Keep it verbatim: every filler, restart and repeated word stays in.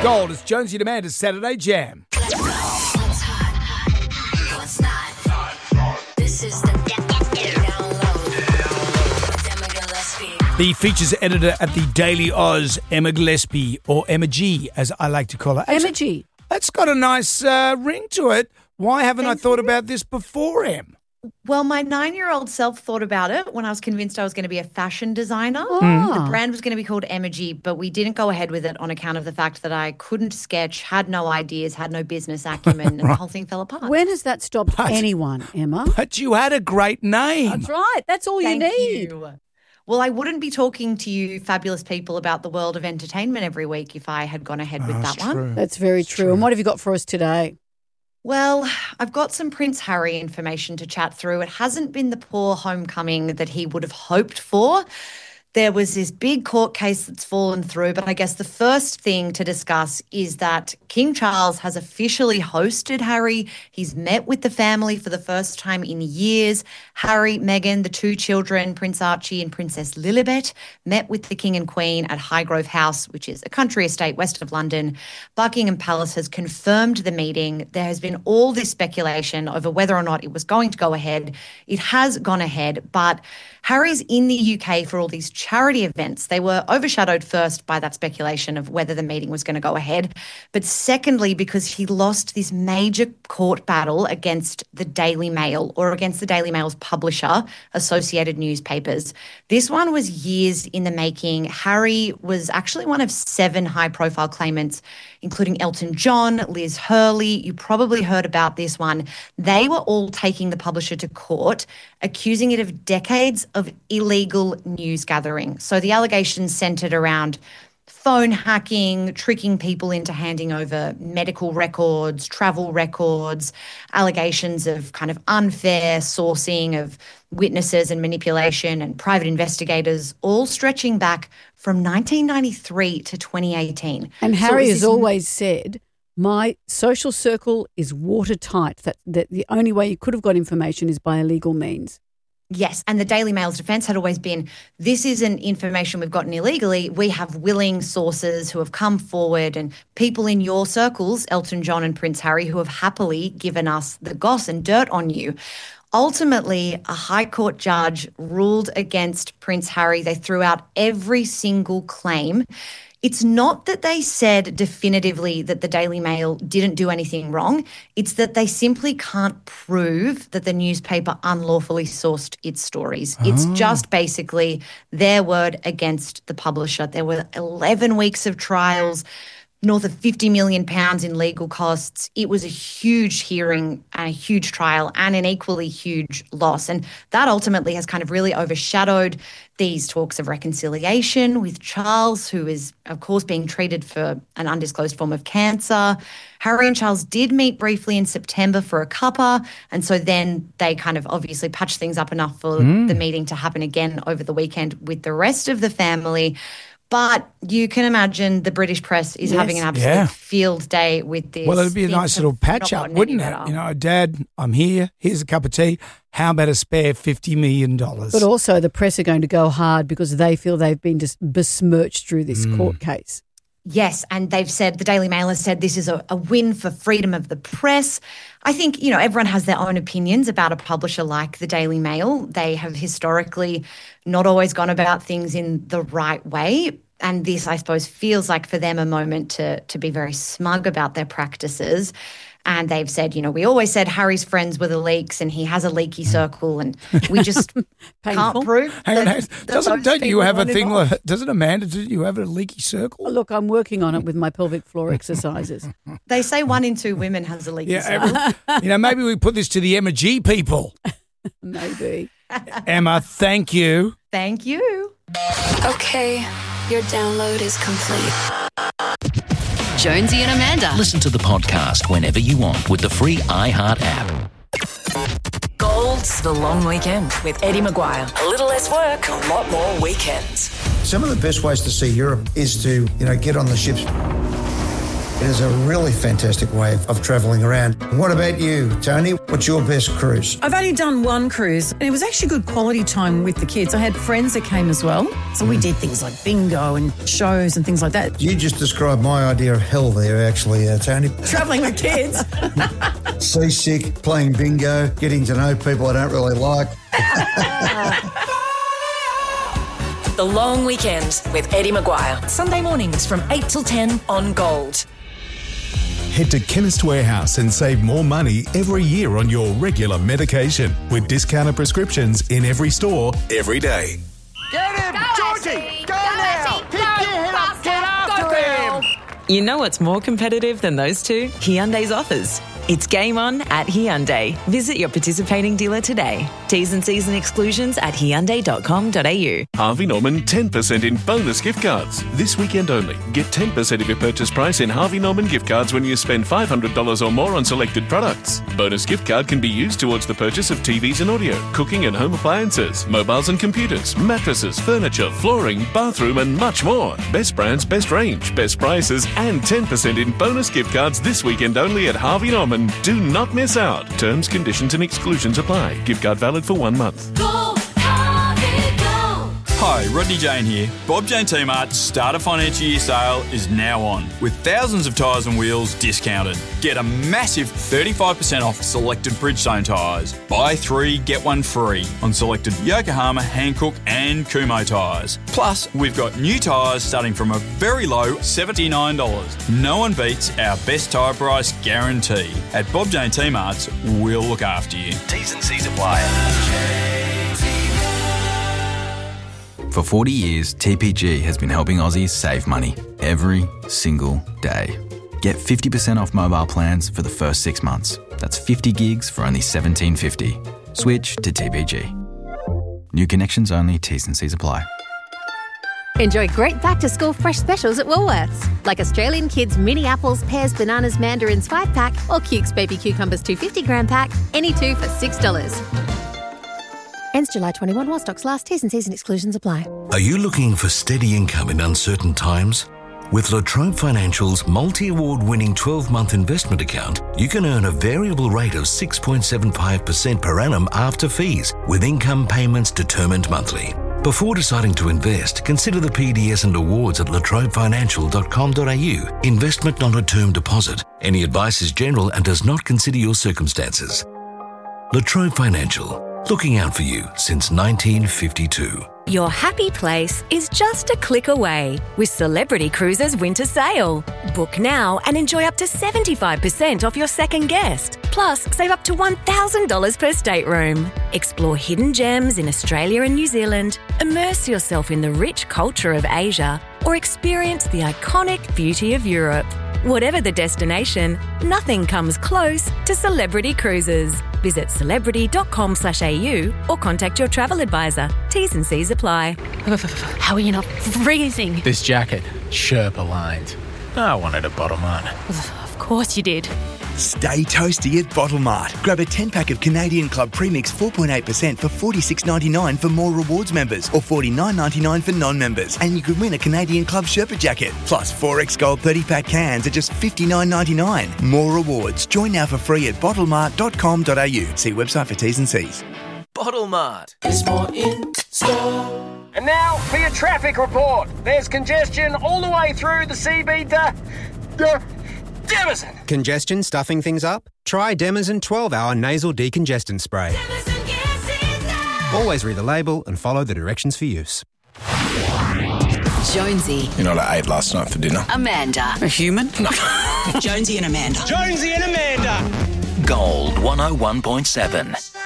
Gold. It's Jonesy and Amanda's Saturday Jam. What's hot? What's not? This is the download. Emma Gillespie. The features editor at the Daily Oz, Emma Gillespie, or Emma G, as I like to call her. Emma G. That's got a nice uh, ring to it. Why haven't Thank I thought you. about this before, Em? Well, my nine-year-old self thought about it when I was convinced I was going to be a fashion designer. Ah. The brand was going to be called Emma G, but we didn't go ahead with it on account of the fact that I couldn't sketch, had no ideas, had no business acumen, and the whole thing fell apart. When has that stopped But- anyone, Emma? But you had a great name. That's right. That's all Thank you need. you. Well, I wouldn't be talking to you fabulous people about the world of entertainment every week if I had gone ahead with Oh, that it's one. true. That's very It's true. And what have you got for us today? Well, I've got some Prince Harry information to chat through. It hasn't been the poor homecoming that he would have hoped for. There was this big court case that's fallen through, but I guess the first thing to discuss is that King Charles has officially hosted Harry. He's met with the family for the first time in years. Harry, Meghan, the two children, Prince Archie and Princess Lilibet, met with the King and Queen at Highgrove House, which is a country estate west of London. Buckingham Palace has confirmed the meeting. There has been all this speculation over whether or not it was going to go ahead. It has gone ahead, but Harry's in the U K for all these charity events. They were overshadowed first by that speculation of whether the meeting was going to go ahead, but secondly, because he lost this major court battle against the Daily Mail, or against the Daily Mail's publisher, Associated Newspapers. This one was years in the making. Harry was actually one of seven high-profile claimants, including Elton John, Liz Hurley. You probably heard about this one. They were all taking the publisher to court, accusing it of decades of illegal news gathering. So the allegations centred around phone hacking, tricking people into handing over medical records, travel records, allegations of kind of unfair sourcing of witnesses and manipulation and private investigators, all stretching back from nineteen ninety-three to twenty eighteen. And So Harry it was has this- always said, my social circle is watertight, that, that the only way you could have got information is by illegal means. Yes, and the Daily Mail's defence had always been, this isn't information we've gotten illegally. We have willing sources who have come forward and people in your circles, Elton John and Prince Harry, who have happily given us the goss and dirt on you. Ultimately, a High Court judge ruled against Prince Harry. They threw out every single claim. It's not that they said definitively that the Daily Mail didn't do anything wrong. It's that they simply can't prove that the newspaper unlawfully sourced its stories. It's just basically their word against the publisher. There were eleven weeks of trials, north of fifty million pounds in legal costs. It was a huge hearing and a huge trial and an equally huge loss. And that ultimately has kind of really overshadowed these talks of reconciliation with Charles, who is, of course, being treated for an undisclosed form of cancer. Harry and Charles did meet briefly in September for a cuppa, and so then they kind of obviously patched things up enough for the meeting to happen again over the weekend with the rest of the family. But you can imagine the British press is Yes. having an absolute Yeah. field day with this. Well, it'd be a Things nice have little patch not up, gotten wouldn't any it? better. You know, Dad, I'm here. Here's a cup of tea. How about a spare fifty million dollars? But also the press are going to go hard because they feel they've been just besmirched through this court case. Yes, and they've said, the Daily Mail has said this is a, a win for freedom of the press. I think, you know, everyone has their own opinions about a publisher like the Daily Mail. They have historically not always gone about things in the right way. And this, I suppose, feels like for them a moment to to be very smug about their practices. And they've said, you know, we always said Harry's friends were the leaks and he has a leaky circle and we just Painful. can't prove Hang on, that- hang- that doesn't those don't you people have a weren't thing? involved. Like, doesn't Amanda? Do you have a leaky circle? Oh, look, I'm working on it with my pelvic floor exercises. They say one in two women has a leaky Yeah, circle. every- you know, maybe we put this to the Emma G people. Maybe. Emma, thank you. Thank you. Okay, your download is complete. Jonesy and Amanda. Listen to the podcast whenever you want with the free iHeart app. Gold's The Long Weekend with Eddie Maguire. A little less work, a lot more weekends. Some of the best ways to see Europe is to, you know, get on the ships. It is a really fantastic way of travelling around. What about you, Tony? What's your best cruise? I've only done one cruise, and it was actually good quality time with the kids. I had friends that came as well, so we did things like bingo and shows and things like that. You just described my idea of hell there, actually, uh, Tony. Travelling with kids. Seasick, playing bingo, getting to know people I don't really like. The Long Weekend with Eddie Maguire. Sunday mornings from eight till ten on Gold. Head to Chemist Warehouse and save more money every year on your regular medication with discounted prescriptions in every store every day. Get him! Georgie! Go, now! Pick your head up! Get after him! You know what's more competitive than those two? Hyundai's offers. It's game on at Hyundai. Visit your participating dealer today. T's and C's and exclusions at hyundai dot com dot a u. Harvey Norman ten percent in bonus gift cards. This weekend only. Get ten percent of your purchase price in Harvey Norman gift cards when you spend five hundred dollars or more on selected products. Bonus gift card can be used towards the purchase of T Vs and audio, cooking and home appliances, mobiles and computers, mattresses, furniture, flooring, bathroom and much more. Best brands, best range, best prices and ten percent in bonus gift cards this weekend only at Harvey Norman. Do not miss out. Terms, conditions and exclusions apply. Gift card valid for one month. Go, Harvey, go. Hi, Rodney Jane here. Bob Jane T-Mart's Starter Financial Year sale is now on, with thousands of tyres and wheels discounted. Get a massive thirty-five percent off selected Bridgestone tyres. Buy three, get one free on selected Yokohama, Hankook and Kumho tyres. Plus, we've got new tyres starting from a very low seventy-nine dollars. No one beats our best tyre price guarantee. At Bob Jane T-Mart's, we'll look after you. T's and C's apply. For forty years, T P G has been helping Aussies save money every single day. Get fifty percent off mobile plans for the first six months. That's fifty gigs for only seventeen fifty. Switch to T P G. New connections only, T's and C's apply. Enjoy great back-to-school fresh specials at Woolworths, like Australian Kids mini apples, pears, bananas, mandarins five pack or Cukes baby cucumbers two hundred fifty gram pack, any two for six dollars. Ends July twenty-first while stocks last. T's and C's and exclusions apply. Are you looking for steady income in uncertain times? With La Trobe Financial's multi-award winning twelve-month investment account, you can earn a variable rate of six point seven five percent per annum after fees, with income payments determined monthly. Before deciding to invest, consider the P D S and awards at la trobe financial dot com dot a u. Investment not a term deposit. Any advice is general and does not consider your circumstances. La Trobe Financial. Looking out for you since nineteen fifty-two. Your happy place is just a click away with Celebrity Cruises Winter Sale. Book now and enjoy up to seventy-five percent off your second guest. Plus, save up to one thousand dollars per stateroom. Explore hidden gems in Australia and New Zealand, immerse yourself in the rich culture of Asia, or experience the iconic beauty of Europe. Whatever the destination, nothing comes close to Celebrity Cruises. Visit celebrity dot com slash a u or contact your travel advisor. T's and C's apply. How are you not freezing? This jacket, Sherpa lined. I wanted a Bottle Mart. Of course you did. Stay toasty at Bottle Mart. Grab a ten pack of Canadian Club Premix four point eight percent for forty-six ninety-nine for more rewards members or forty-nine ninety-nine for non-members. And you could win a Canadian Club Sherpa jacket. Plus four X Gold thirty pack cans at just fifty-nine ninety-nine. More rewards. Join now for free at bottle mart dot com dot a u. See website for T's and C's. Bottle Mart. There's more in store. And now for your traffic report. There's congestion all the way through the C B to... to Demison. Congestion stuffing things up? Try Demison twelve hour nasal decongestant spray. Always read the label and follow the directions for use. Jonesy. You know what I ate last night for dinner? Amanda. A human? No. Jonesy and Amanda. Jonesy and Amanda. Gold one oh one point seven.